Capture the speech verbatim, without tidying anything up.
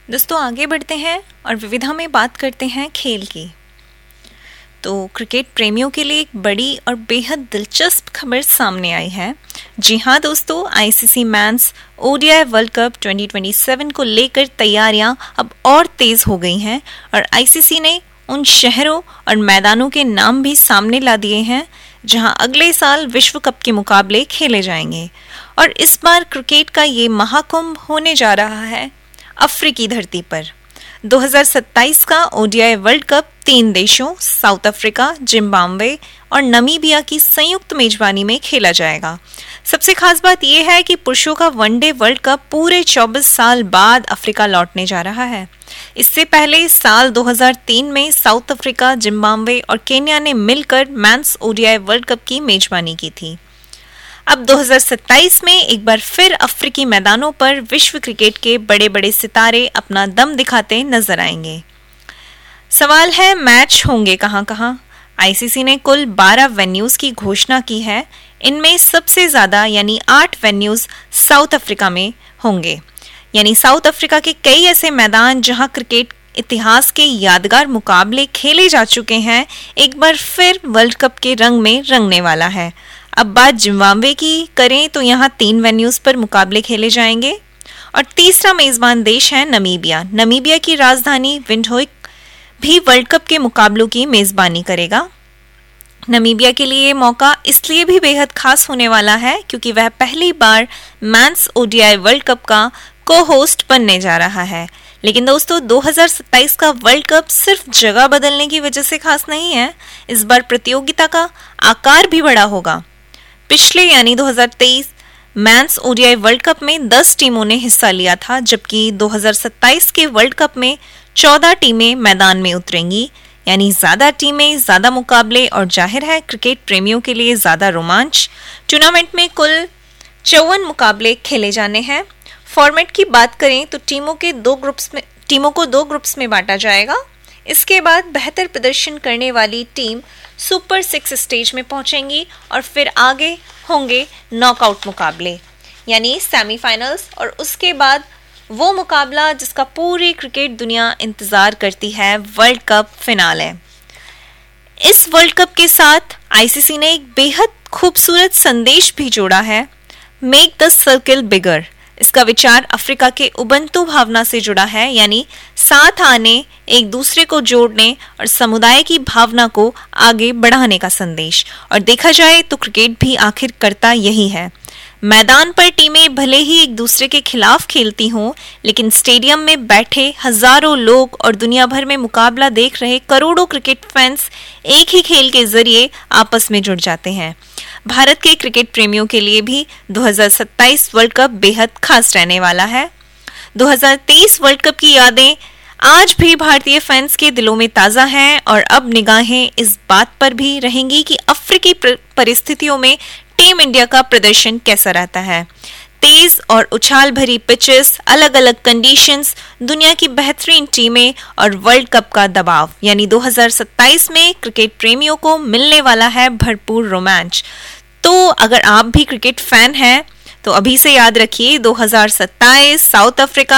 दोस्तों आगे बढ़ते हैं और विविधा में बात करते हैं खेल की। तो क्रिकेट प्रेमियों के लिए एक बड़ी और बेहद दिलचस्प खबर सामने आई है। जी हाँ दोस्तों, ICC men's ODI world cup twenty twenty seven को लेकर तैयारियां अब और तेज हो गई हैं और आईसीसी ने उन शहरों और मैदानों के नाम भी सामने ला दिए हैं जहां अगले साल विश्व कप के मुकाबले खेले जाएंगे। और इस बार क्रिकेट का ये महाकुंभ होने जा रहा है अफ्रीकी धरती पर। दो हज़ार सत्ताईस का ओडीआई वर्ल्ड कप तीन देशों साउथ अफ्रीका, जिम्बाब्वे और नमीबिया की संयुक्त मेजबानी में खेला जाएगा। सबसे खास बात यह है कि पुरुषों का वनडे वर्ल्ड कप पूरे चौबीस साल बाद अफ्रीका लौटने जा रहा है। इससे पहले साल दो हज़ार तीन में साउथ अफ्रीका, जिम्बाब्वे और केन्या ने मिलकर मेंस ओडीआई वर्ल्ड कप की मेजबानी की थी। अब दो हज़ार सत्ताईस में एक बार फिर अफ्रीकी मैदानों पर विश्व क्रिकेट के बड़े बड़े सितारे अपना दम दिखाते नजर आएंगे। सवाल है, मैच होंगे कहां कहां? आईसीसी ने कुल बारह वेन्यूज की घोषणा की है। इनमें सबसे ज्यादा यानी आठ वेन्यूज साउथ अफ्रीका में होंगे। यानी साउथ अफ्रीका के कई ऐसे मैदान जहां क्रिकेट इतिहास के यादगार मुकाबले खेले जा चुके हैं, एक बार फिर वर्ल्ड कप के रंग में रंगने वाला है। अब बात जिम्बाब्वे की करें तो यहाँ तीन वेन्यूज पर मुकाबले खेले जाएंगे और तीसरा मेजबान देश है नमीबिया। नमीबिया की राजधानी विंडहोक भी वर्ल्ड कप के मुकाबलों की मेजबानी करेगा। नमीबिया के लिए ये मौका इसलिए भी बेहद खास होने वाला है क्योंकि वह पहली बार मेंस ओडीआई वर्ल्ड कप का को होस्ट बनने जा रहा है। लेकिन दोस्तों दो हज़ार सत्ताईस का वर्ल्ड कप सिर्फ जगह बदलने की वजह से खास नहीं है, इस बार प्रतियोगिता का आकार भी बड़ा होगा। पिछले यानी दो हज़ार तेईस मेंस ओडीआई वर्ल्ड कप में दस टीमों ने हिस्सा लिया था, जबकि दो हज़ार सत्ताईस के वर्ल्ड कप में चौदह टीमें मैदान में उतरेंगी। यानी ज्यादा टीमें, ज्यादा मुकाबले और जाहिर है क्रिकेट प्रेमियों के लिए ज्यादा रोमांच। टूर्नामेंट में कुल चौवन मुकाबले खेले जाने हैं। फॉर्मेट की बात करें तो टीमों के दो ग्रुप्स में टीमों को दो ग्रुप्स में बांटा जाएगा। इसके बाद बेहतर प्रदर्शन करने वाली टीम सुपर सिक्स स्टेज में पहुंचेंगी और फिर आगे होंगे नॉकआउट मुकाबले यानी सेमीफाइनल्स और उसके बाद वो मुकाबला जिसका पूरी क्रिकेट दुनिया इंतजार करती है, वर्ल्ड कप फिनाले। इस वर्ल्ड कप के साथ आईसीसी ने एक बेहद खूबसूरत संदेश भी जोड़ा है, मेक द सर्कल बिगर। इसका विचार अफ्रीका के उबंतु भावना से जुड़ा है, यानी साथ आने, एक दूसरे को जोड़ने और समुदाय की भावना को आगे बढ़ाने का संदेश। और देखा जाए तो क्रिकेट भी आखिर करता यही है। मैदान पर टीमें भले ही एक दूसरे के खिलाफ खेलती हों, लेकिन स्टेडियम में बैठे हजारों लोग और दुनिया भर में मुकाबला देख रहे करोड़ों क्रिकेट फैंस एक ही खेल के जरिए आपस में जुड़ जाते हैं। भारत के क्रिकेट प्रेमियों के लिए भी दो हज़ार सत्ताईस वर्ल्ड कप बेहद खास रहने वाला है। दो हज़ार तेईस वर्ल्ड कप की यादें आज भी भारतीय फैंस के दिलों में ताजा हैं और अब निगाहें इस बात पर भी रहेंगी कि अफ्रीकी परिस्थितियों में टीम इंडिया का प्रदर्शन कैसा रहता है। तेज और उछाल भरी पिचेस, अलग अलग कंडीशंस, दुनिया की बेहतरीन टीमें और वर्ल्ड कप का दबाव, यानी दो हज़ार सत्ताईस में क्रिकेट प्रेमियों को मिलने वाला है भरपूर रोमांच। तो अगर आप भी क्रिकेट फैन हैं तो अभी से याद रखिए दो हज़ार सत्ताईस साउथ अफ्रीका